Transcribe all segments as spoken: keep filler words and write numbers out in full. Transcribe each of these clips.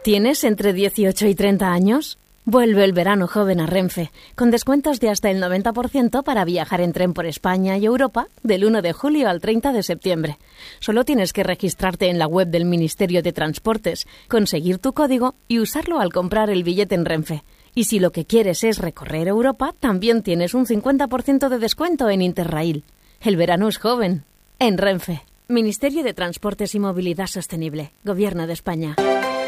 ¿Tienes entre dieciocho y treinta años? Vuelve el verano joven a Renfe, con descuentos de hasta el noventa por ciento para viajar en tren por España y Europa del uno de julio al treinta de septiembre. Solo tienes que registrarte en la web del Ministerio de Transportes, conseguir tu código y usarlo al comprar el billete en Renfe. Y si lo que quieres es recorrer Europa, también tienes un cincuenta por ciento de descuento en Interrail. El verano es joven. En Renfe. Ministerio de Transportes y Movilidad Sostenible. Gobierno de España.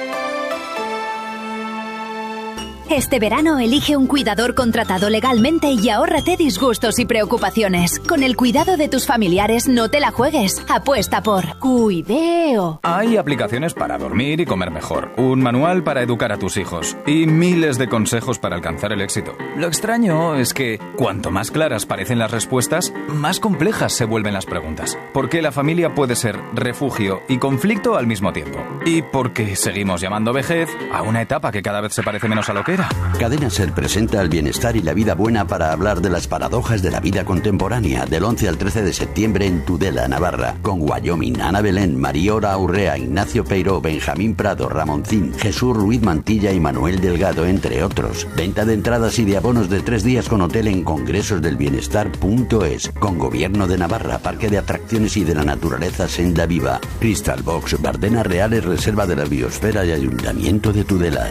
Este verano elige un cuidador contratado legalmente y ahórrate disgustos y preocupaciones. Con el cuidado de tus familiares no te la juegues. Apuesta por Cuideo. Hay aplicaciones para dormir y comer mejor, un manual para educar a tus hijos y miles de consejos para alcanzar el éxito. Lo extraño es que cuanto más claras parecen las respuestas, más complejas se vuelven las preguntas. Porque la familia puede ser refugio y conflicto al mismo tiempo. Y porque seguimos llamando vejez a una etapa que cada vez se parece menos a lo que era. Cadena Ser presenta el bienestar y la vida buena para hablar de las paradojas de la vida contemporánea del once al trece de septiembre en Tudela, Navarra, con Wyoming, Ana Belén, Mariora Urrea, Ignacio Peiró, Benjamín Prado, Ramoncín, Jesús Ruiz Mantilla y Manuel Delgado, entre otros. Venta de entradas y de abonos de tres días con hotel en congresosdelbienestar punto es, con Gobierno de Navarra, Parque de Atracciones y de la Naturaleza Senda Viva, Crystal Box, Bardenas Reales, Reserva de la Biosfera y Ayuntamiento de Tudela.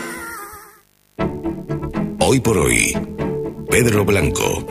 Hoy por hoy, Pedro Blanco.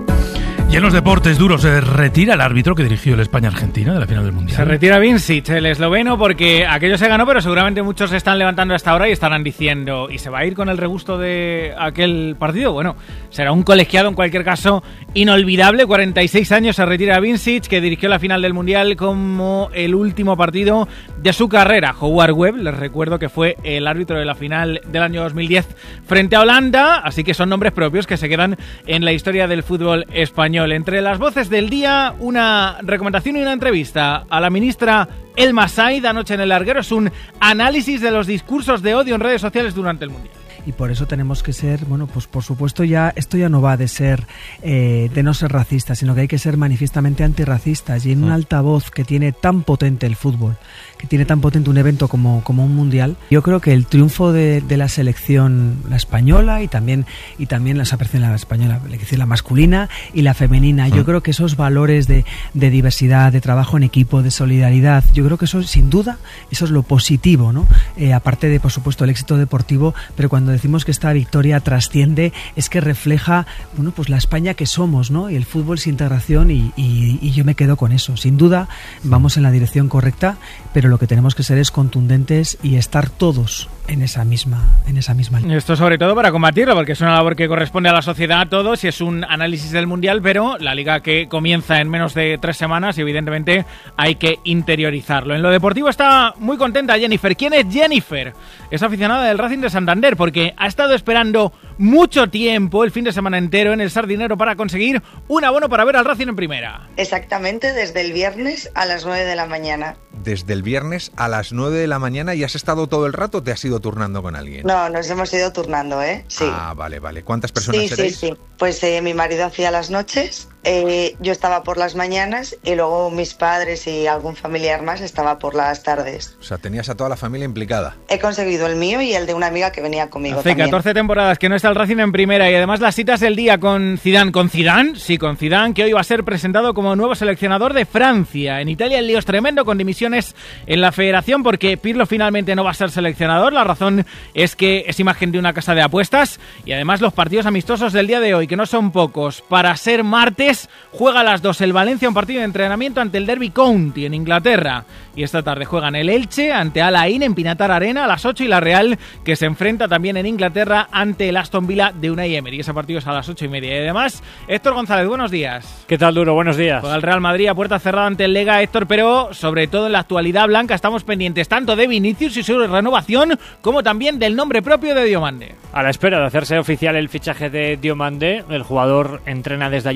Y en los deportes duros, se retira el árbitro que dirigió el España-Argentina de la final del Mundial. Se retira Vincic, el esloveno, porque aquello se ganó, pero seguramente muchos se están levantando hasta ahora y estarán diciendo, ¿y se va a ir con el regusto de aquel partido? Bueno, será un colegiado en cualquier caso inolvidable. cuarenta y seis años se retira Vincic, que dirigió la final del Mundial como el último partido de su carrera. Howard Webb, les recuerdo que fue el árbitro de la final del año dos mil diez frente a Holanda, así que son nombres propios que se quedan en la historia del fútbol español. Entre las voces del día, una recomendación y una entrevista a la ministra Elma Said anoche en El Larguero. Es un análisis de los discursos de odio en redes sociales durante el Mundial. Y por eso tenemos que ser, bueno, pues por supuesto ya esto ya no va de ser, eh, de no ser racistas, sino que hay que ser manifiestamente antirracistas. Y en un altavoz que tiene tan potente el fútbol, que tiene tan potente un evento como, como un mundial, yo creo que el triunfo de, de la selección, la española y también y también la, la española, la masculina y la femenina, yo creo que esos valores de, de diversidad, de trabajo en equipo, de solidaridad, yo creo que eso sin duda, eso es lo positivo, ¿no? Eh, aparte de, por supuesto, el éxito deportivo, pero cuando decimos que esta victoria trasciende, es que refleja, bueno, pues la España que somos, ¿no? Y el fútbol es integración y, y, y yo me quedo con eso. Sin duda, vamos en la dirección correcta, pero lo que tenemos que ser es contundentes y estar todos en esa misma en esa misma línea. Esto sobre todo para combatirlo, porque es una labor que corresponde a la sociedad a todos y es un análisis del Mundial, pero la Liga que comienza en menos de tres semanas y evidentemente hay que interiorizarlo. En lo deportivo está muy contenta Jennifer. ¿Quién es Jennifer? Es aficionada del Racing de Santander porque ha estado esperando mucho tiempo, el fin de semana entero en el Sardinero, para conseguir un abono para ver al Racing en primera. Exactamente, desde el viernes a las nueve de la mañana. Desde el viernes a las nueve de la mañana, ¿y has estado todo el rato o te has ido turnando con alguien? No, nos hemos ido turnando, ¿eh? Sí. Ah, vale, vale. ¿Cuántas personas sí, seréis? Sí, sí, pues eh, mi marido hacía las noches, eh, yo estaba por las mañanas y luego mis padres y algún familiar más estaba por las tardes. O sea, tenías a toda la familia implicada. He conseguido el mío y el de una amiga que venía conmigo Hace también. catorce temporadas que no está el Racing en primera y además las citas del día con Zidane. ¿Con Zidane? Sí, con Zidane, que hoy va a ser presentado como nuevo seleccionador de Francia. En Italia el lío es tremendo con dimisiones en la federación porque Pirlo finalmente no va a ser seleccionador. La razón es que es imagen de una casa de apuestas y además los partidos amistosos del día de hoy, que no son pocos. Para ser martes, juega a las dos el Valencia, un partido de entrenamiento ante el Derby County en Inglaterra. Y esta tarde juegan el Elche ante Al Ain en Pinatar Arena a las ocho y la Real, que se enfrenta también en Inglaterra ante el Aston Villa de Unai Emery. Ese partido es a las ocho y media. Y además, Héctor González, buenos días. ¿Qué tal, Duro? Buenos días. Juega el Real Madrid a puerta cerrada ante el Lega, Héctor, pero sobre todo en la actualidad blanca estamos pendientes tanto de Vinicius y su renovación como también del nombre propio de Diomande. A la espera de hacerse oficial el fichaje de Diomande, el jugador entrena desde ayer con su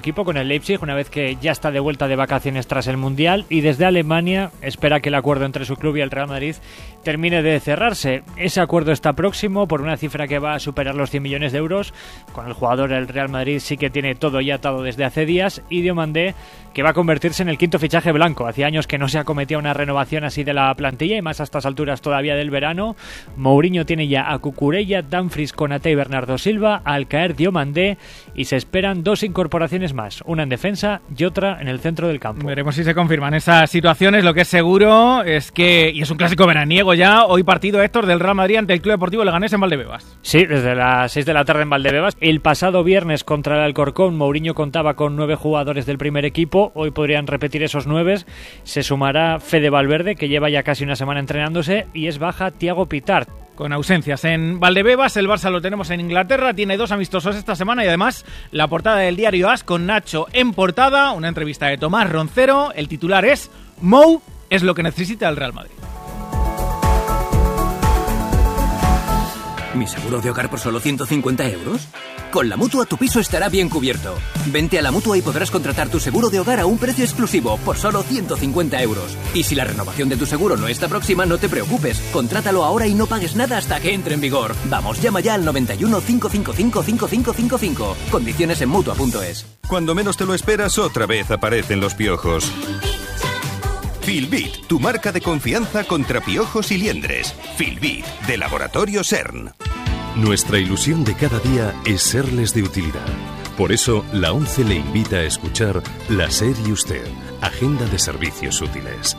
equipo, con el Leipzig, una vez que ya está de vuelta de vacaciones tras el Mundial, y desde Alemania espera que el acuerdo entre su club y el Real Madrid termine de cerrarse. Ese acuerdo está próximo por una cifra que va a superar los cien millones de euros. Con el jugador el Real Madrid sí que tiene todo ya atado desde hace días, y Diomandé, que va a convertirse en el quinto fichaje blanco. Hacía años que no se acometía una renovación así de la plantilla, y más a estas alturas todavía del verano. Mourinho tiene ya a Cucurella, Dumfries, Konaté y Bernardo Silva, al caer Diomandé, y se esperan dos incorporaciones más, una en defensa y otra en el centro del campo. Veremos si se confirman esas situaciones. Lo que es seguro es que, y es un clásico veraniego ya, hoy partido, Héctor, del Real Madrid ante el Club Deportivo Leganés en Valdebebas. Sí, desde las seis de la tarde en Valdebebas. El pasado viernes contra el Alcorcón, Mourinho contaba con nueve jugadores del primer equipo. Hoy podrían repetir esos nueve. Se sumará Fede Valverde, que lleva ya casi una semana entrenándose, y es baja Thiago Pitart. Con ausencias en Valdebebas, el Barça lo tenemos en Inglaterra, tiene dos amistosos esta semana, y además la portada del diario A S con Nacho en portada, una entrevista de Tomás Roncero. El titular es: Mou es lo que necesita el Real Madrid. ¿Mi seguro de hogar por solo ciento cincuenta euros? Con la Mutua tu piso estará bien cubierto. Vente a la Mutua y podrás contratar tu seguro de hogar a un precio exclusivo por solo ciento cincuenta euros. Y si la renovación de tu seguro no está próxima, no te preocupes. Contrátalo ahora y no pagues nada hasta que entre en vigor. Vamos, llama ya al noventa y uno, cinco cinco cinco, cinco cinco cinco cinco. Condiciones en Mutua punto es. Cuando menos te lo esperas, otra vez aparecen los piojos. Filbit, tu marca de confianza contra piojos y liendres. Filbit, de Laboratorio CERN. Nuestra ilusión de cada día es serles de utilidad. Por eso, la ONCE le invita a escuchar La SER y Usted, Agenda de Servicios Útiles.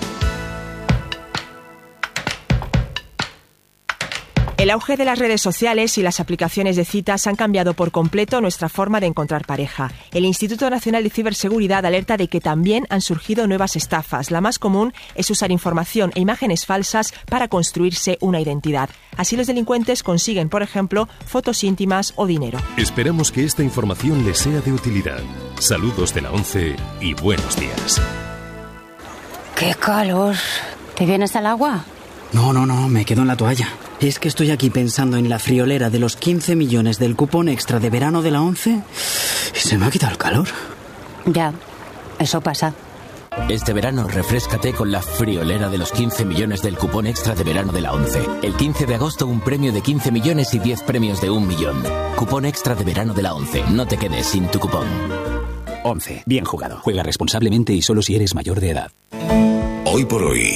El auge de las redes sociales y las aplicaciones de citas han cambiado por completo nuestra forma de encontrar pareja. El Instituto Nacional de Ciberseguridad alerta de que también han surgido nuevas estafas. La más común es usar información e imágenes falsas para construirse una identidad. Así los delincuentes consiguen, por ejemplo, fotos íntimas o dinero. Esperamos que esta información les sea de utilidad. Saludos de la ONCE y buenos días. ¡Qué calor! ¿Te vienes al agua? No, no, no, me quedo en la toalla. Es que estoy aquí pensando en la friolera de los quince millones del cupón extra de verano de la ONCE y se me ha quitado el calor. Ya, eso pasa. Este verano refréscate con la friolera de los quince millones del cupón extra de verano de la ONCE. El quince de agosto un premio de quince millones y diez premios de un millón. Cupón extra de verano de la ONCE. No te quedes sin tu cupón. ONCE. Bien jugado. Juega responsablemente y solo si eres mayor de edad. Hoy por hoy,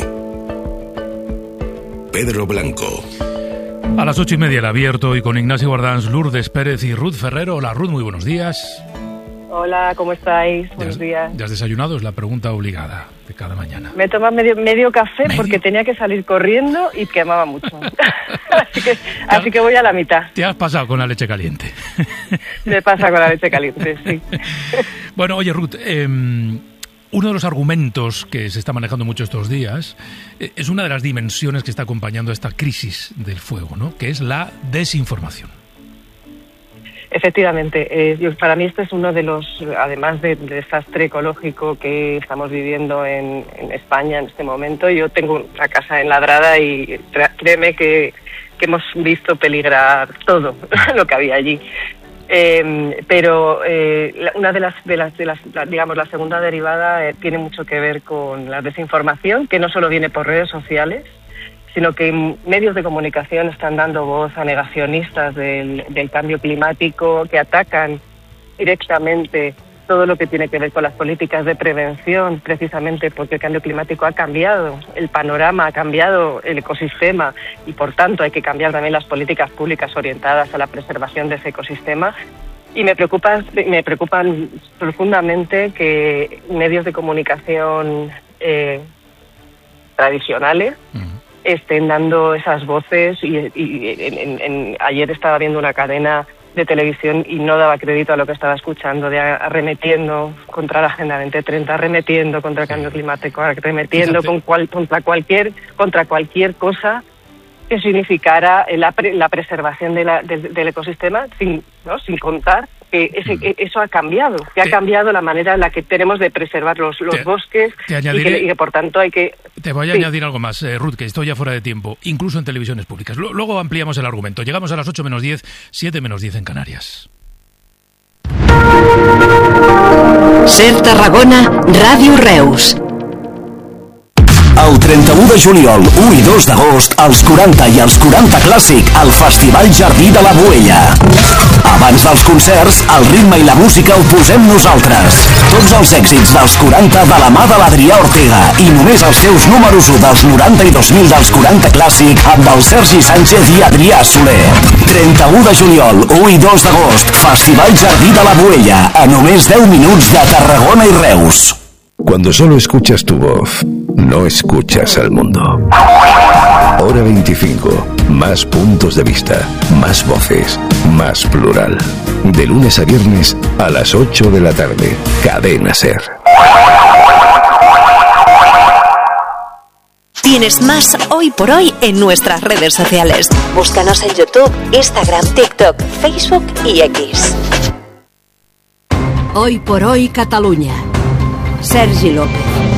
Pedro Blanco. A las ocho y media el abierto, y con Ignacio Guardans, Lourdes Pérez y Ruth Ferrero. Hola Ruth, muy buenos días. Hola, ¿cómo estáis? Buenos días. ¿Ya has desayunado? Es la pregunta obligada de cada mañana. Me he tomado medio, medio café ¿Medio? porque tenía que salir corriendo y quemaba mucho. así, que, así que voy a la mitad. Te has pasado con la leche caliente. Me pasa con la leche caliente, sí. Bueno, oye Ruth, eh, uno de los argumentos que se está manejando mucho estos días eh, es una de las dimensiones que está acompañando esta crisis del fuego, ¿no? Que es la desinformación. Efectivamente, eh, para mí este es uno de los, además del de desastre ecológico que estamos viviendo en, en España en este momento. Yo tengo una casa enladrada y créeme que, que hemos visto peligrar todo lo que había allí. Eh, pero eh, una de las, de las, de las, digamos, la segunda derivada eh, tiene mucho que ver con la desinformación, que no solo viene por redes sociales, sino que medios de comunicación están dando voz a negacionistas del, del cambio climático, que atacan directamente todo lo que tiene que ver con las políticas de prevención, precisamente porque el cambio climático ha cambiado el panorama, ha cambiado el ecosistema y, por tanto, hay que cambiar también las políticas públicas orientadas a la preservación de ese ecosistema. Y me preocupa, me preocupan profundamente que medios de comunicación eh, tradicionales uh-huh. estén dando esas voces y, y en, en, en, ayer estaba viendo una cadena de televisión y no daba crédito a lo que estaba escuchando, de arremetiendo contra la Agenda veinte treinta, arremetiendo contra el cambio climático, arremetiendo con cual, contra cualquier contra cualquier cosa que significara la, pre, la preservación de la, de, del ecosistema, sin no sin contar que ese, mm. eso ha cambiado, que te, ha cambiado la manera en la que tenemos de preservar los, los te, bosques te y, que, y que por tanto hay que... Te voy a sí. añadir algo más, eh, Ruth, que estoy ya fuera de tiempo, incluso en televisiones públicas. L- luego ampliamos el argumento. Llegamos a las ocho menos diez, siete menos diez en Canarias. Ser Tarragona, Ràdio Reus. El trenta-u de juliol, u i dos d'agost, els quaranta i els quaranta Clàssic al Festival Jardí de la Boella. Abans dels concerts, el ritme i la música ho posem nosaltres. Tots els èxits dels quaranta de la mà de l'Adrià Ortega i només els teus números u dels noranta i dos mil dels quaranta Clàssic amb el Sergi Sánchez i Adrià Soler. trenta-u de juliol, u i dos d'agost, Festival Jardí de la Boella, a només deu minuts de Tarragona i Reus. Cuando solo escuchas tu voz, no escuchas al mundo. Hora veinticinco. Más puntos de vista, más voces, más plural. De lunes a viernes a las ocho de la tarde. Cadena Ser. Tienes más Hoy por Hoy en nuestras redes sociales. Búscanos en YouTube, Instagram, TikTok, Facebook y X. Hoy por Hoy Catalunya. Sergi López.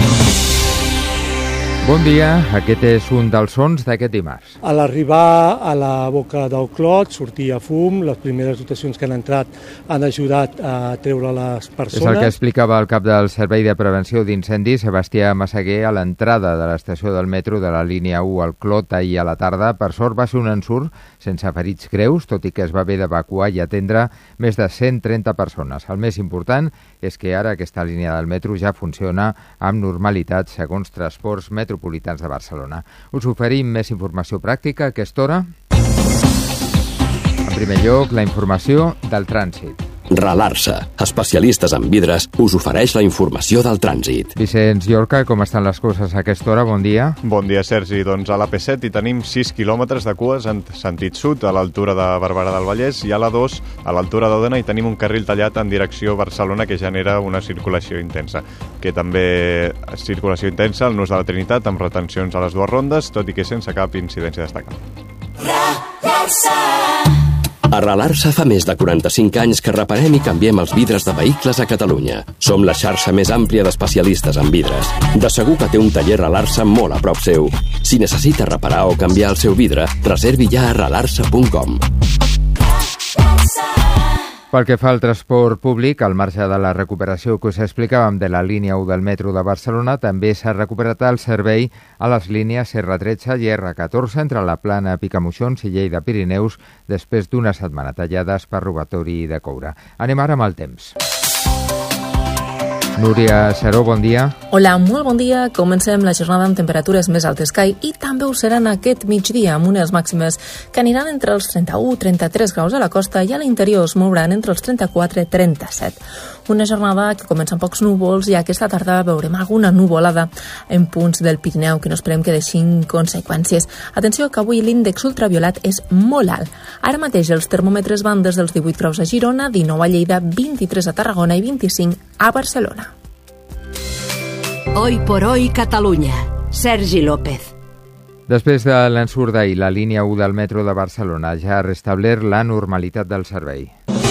Bon dia, aquest és un dels sons d'aquest dimarts. A l'arribar a la boca del Clot sortia fum, les primeres dotacions que han entrat han ajudat a treure les persones. És el que explicava el cap del Servei de Prevenció d'Incendis, Sebastià Massaguer, a l'entrada de l'estació del metro de la línia u al Clot ahir a la tarda. Per sort va ser un ensurt sense ferits greus, tot i que es va haver d'evacuar i atendre més de cent trenta persones. El més important és que ara aquesta línia del metro ja funciona amb normalitat segons Transports Metropolitans de Barcelona. Us oferim més informació pràctica a aquesta hora. En primer lloc, la informació del trànsit. Ralarsa, especialistes en vidres, us ofereix la informació del trànsit. Vicenç Llorca, com estan les coses a aquesta hora? Bon dia. Bon dia, Sergi. Doncs a l'A P set hi tenim sis quilòmetres de cues en sentit sud, a l'altura de Barberà del Vallès, i a l'A dos, a l'altura d'Òdena, hi tenim un carril tallat en direcció Barcelona que genera una circulació intensa. Que també circulació intensa al Nus de la Trinitat, amb retencions a les dues rondes, tot i que sense cap incidència destacable. A Ralarsa fa més de quaranta-cinc anys que reparem i canviem els vidres de vehicles a Catalunya. Som la xarxa més àmplia d'especialistes en vidres. De segur que té un taller Ralarsa molt a prop seu. Si necessita reparar o canviar el seu vidre, reservi ja a ralarsa punt com. Pel que fa al transport públic, al marge de la recuperació que us explicàvem de la línia u del metro de Barcelona, també s'ha recuperat el servei a les línies erre tretze i erre catorze entre la Plana Picamoixons i Lleida Pirineus després d'una setmana tallades per robatori de coure. Anem ara amb el temps. Núria Seró, bon dia. Hola, molt bon dia. Comencem la jornada amb temperatures més altes que ahir i també ho seran aquest migdia amb unes màximes que aniran entre els trenta-u i trenta-tres graus a la costa i a l'interior es mouran entre els trenta-quatre i trenta-set. Una jornada que comença amb pocs núvols i aquesta tarda veurem alguna nuvolada en punts del Pirineu que no esperem que deixin conseqüències. Atenció que avui l'índex ultraviolat és molt alt. Ara mateix els termòmetres van des dels divuit graus a Girona, dinou a Lleida, vint-i-tres a Tarragona i vint-i-cinc a Barcelona. Hoy por Hoy Catalunya. Sergi López. Després de l'ensurt d'ahir, la línia u del metro de Barcelona ja ha restablert la normalitat del servei.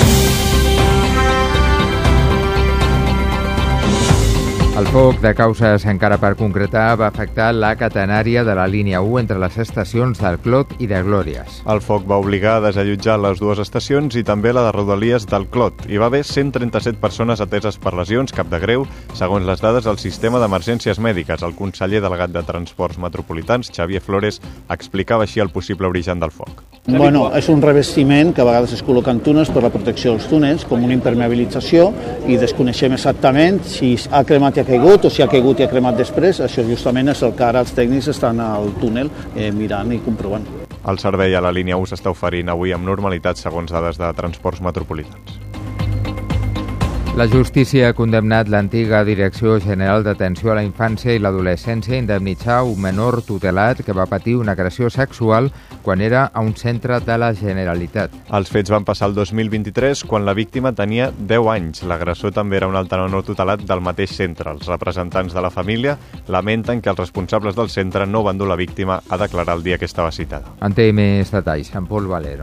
El foc, de causes encara per concretar, va afectar la catenària de la línia u entre les estacions del Clot i de Glòries. El foc va obligar a desallotjar les dues estacions i també la de Rodalies del Clot. Hi va haver cent trenta-set persones ateses per lesions, cap de greu, segons les dades del sistema d'emergències mèdiques. El conseller delegat de Transports Metropolitans, Xavier Flores, explicava així el possible origen del foc. Bueno, és un revestiment que a vegades es col·loca en túnels per la protecció dels túnels, com una impermeabilització, i desconeixem exactament si ha cremat i ha caigut o si ha caigut i ha cremat després. Això justament és el que ara els tècnics estan al túnel eh, mirant i comprovant. El servei a la línia u s'està oferint avui amb normalitat segons dades de Transports Metropolitans. La justícia ha condemnat l'antiga Direcció General d'Atenció a la Infància i l'Adolescència a indemnitzar un menor tutelat que va patir una agressió sexual quan era a un centre de la Generalitat. Els fets van passar el dos mil vint-i-tres, quan la víctima tenia deu anys. L'agressor també era un altre menor tutelat del mateix centre. Els representants de la família lamenten que els responsables del centre no van dur la víctima a declarar el dia que estava citada. En té més detalls, en Pol Valero.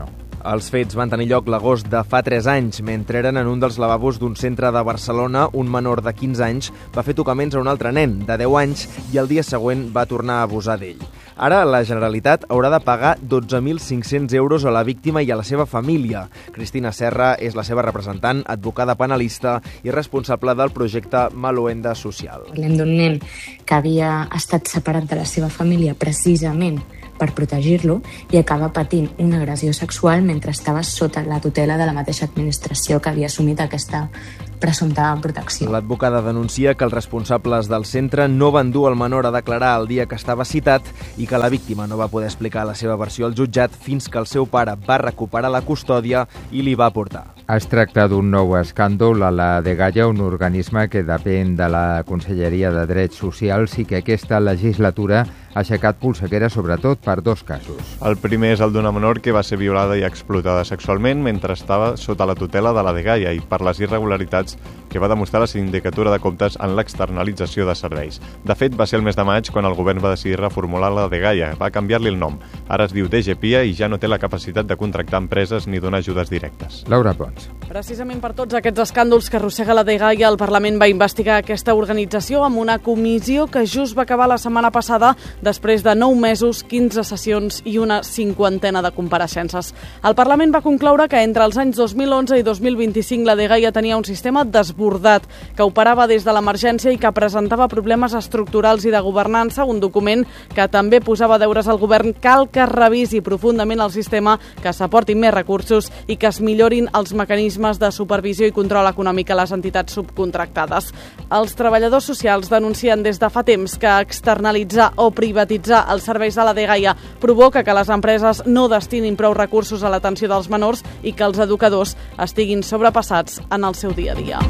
Els fets van tenir lloc l'agost de fa tres anys. Mentre eren en un dels lavabos d'un centre de Barcelona, un menor de quinze anys va fer tocaments a un altre nen de deu anys i el dia següent va tornar a abusar d'ell. Ara la Generalitat haurà de pagar dotze mil cinc-cents euros a la víctima i a la seva família. Cristina Serra és la seva representant, advocada penalista i responsable del projecte Maloenda Social. Parlem d'un nen que havia estat separat de la seva família precisament per protegir-lo i acaba patint una agressió sexual mentre estava sota la tutela de la mateixa administració que havia assumit aquesta presumpta protecció. L'advocada denuncia que els responsables del centre no van dur el menor a declarar el dia que estava citat i que la víctima no va poder explicar la seva versió al jutjat fins que el seu pare va recuperar la custòdia i li va portar. Es tracta d'un nou escàndol a la Dgaia, un organisme que depèn de la Conselleria de Drets Socials i que aquesta legislatura ha aixecat polseguera sobretot per dos casos. El primer és el d'una menor que va ser violada i explotada sexualment mentre estava sota la tutela de la Dgaia i per les irregularitats que va demostrar la Sindicatura de Comptes en l'externalització de serveis. De fet, va ser el mes de maig quan el govern va decidir reformular la Dgaia. Va canviar-li el nom. Ara es diu D G P I A i ja no té la capacitat de contractar empreses ni donar ajudes directes. Laura Pons. Precisament per tots aquests escàndols que arrossega la Dgaia, el Parlament va investigar aquesta organització amb una comissió que just va acabar la setmana passada després de nou mesos, quinze sessions i una cinquantena de compareixences. El Parlament va concloure que entre els anys dos mil onze i dos mil vint-i-cinc la Dgaia tenia un sistema desbordat que operava des de l'emergència i que presentava problemes estructurals i de governança, un document que també posava deures al govern. Cal que es revisi profundament el sistema, que s'aportin més recursos i que es millorin els mecanismes de supervisió i control econòmic a les entitats subcontractades. Els treballadors socials denuncien des de fa temps que externalitzar o privatitzar els serveis de la Dgaia provoca que les empreses no destinin prou recursos a l'atenció dels menors i que els educadors estiguin sobrepassats en el seu dia a dia.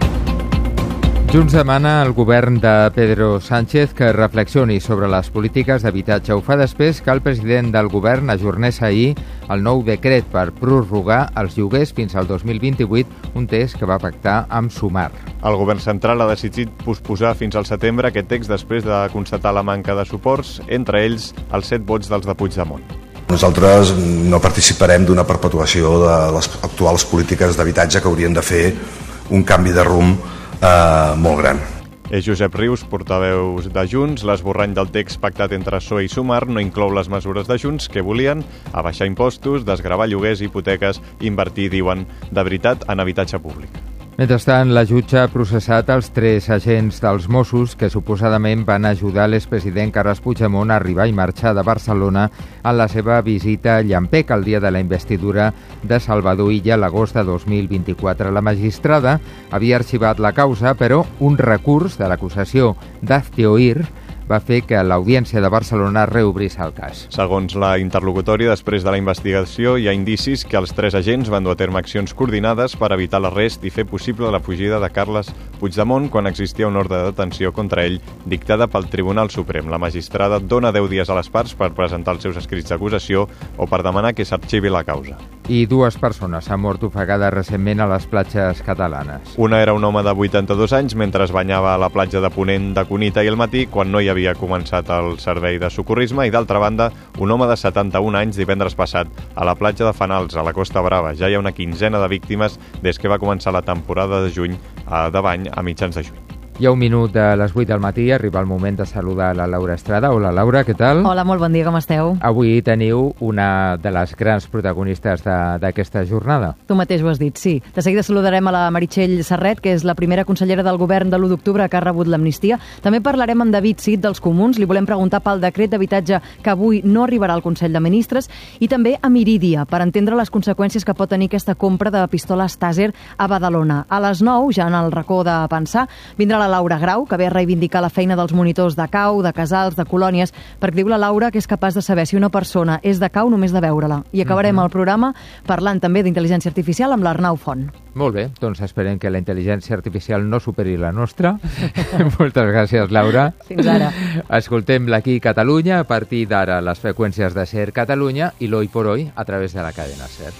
Junts demana al govern de Pedro Sánchez que reflexioni sobre les polítiques d'habitatge. Ho fa després que el president del govern ajornés ahir el nou decret per prorrogar els lloguers fins al dos mil vint-i-vuit, un text que va pactar amb Sumar. El govern central ha decidit posposar fins al setembre aquest text després de constatar la manca de suports, entre ells els set vots dels de Puigdemont. Nosaltres no participarem d'una perpetuació de les actuals polítiques d'habitatge que haurien de fer un canvi de rumb Uh, molt gran. És Josep Rius, portaveus de Junts. L'esborrany del text pactat entre P S O E i Sumar no inclou les mesures de Junts que volien abaixar impostos, desgravar lloguers i hipoteques, invertir, diuen, de veritat en habitatge públic. Mentrestant, la jutge ha processat els tres agents dels Mossos que suposadament van ajudar l'expresident Carles Puigdemont a arribar i marxar de Barcelona en la seva visita a Llampec el dia de la investidura de Salvador Illa l'agost de dos mil vint-i-quatre. La magistrada havia arxivat la causa, però un recurs de l'acusació d'Azte Oír va fer que l'Audiència de Barcelona reobrís el cas. Segons la interlocutòria, després de la investigació hi ha indicis que els tres agents van dur a terme accions coordinades per evitar l'arrest i fer possible la fugida de Carles Puigdemont quan existia una ordre de detenció contra ell dictada pel Tribunal Suprem. La magistrada dona deu dies a les parts per presentar els seus escrits d'acusació o per demanar que s'arxivi la causa. I dues persones han mort ofegades recentment a les platges catalanes. Una era un home de vuitanta-dos anys mentre es banyava a la platja de Ponent de Cunita i al matí quan no hi havia començat el servei de socorrisme, i d'altra banda un home de setanta-un anys divendres passat a la platja de Fanals, a la Costa Brava. Ja hi ha una quinzena de víctimes des que va començar la temporada de juny de bany a mitjans de juny. Hi ha un minut de les vuit del matí, arriba el moment de saludar la Laura Estrada. Hola, Laura, què tal? Hola, molt bon dia, com esteu? Avui teniu una de les grans protagonistes d'aquesta jornada. Tu mateix ho has dit, sí. De seguida saludarem a la Meritxell Serret, que és la primera consellera del govern de l'u d'octubre que ha rebut l'amnistia. També parlarem amb David Cid, dels Comuns. Li volem preguntar pel decret d'habitatge que avui no arribarà al Consell de Ministres. I també a Miridia, per entendre les conseqüències que pot tenir aquesta compra de pistoles Taser a Badalona. A les nou, ja en el racó de pensar, vindrà la Laura Grau, que ve a reivindicar la feina dels monitors de cau, de casals, de colònies, perquè diu la Laura que és capaç de saber si una persona és de cau només de veure-la. I acabarem mm-hmm. el programa parlant també d'intel·ligència artificial amb l'Arnau Font. Molt bé, doncs esperem que la intel·ligència artificial no superi la nostra. Moltes gràcies, Laura. Fins ara. Escoltem l'Aquí Catalunya a partir d'ara les freqüències de SER Catalunya i l'Hoy por Hoy a través de la cadena SER.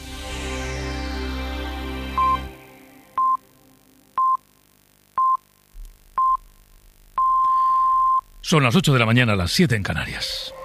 Son las ocho de la mañana, las siete en Canarias.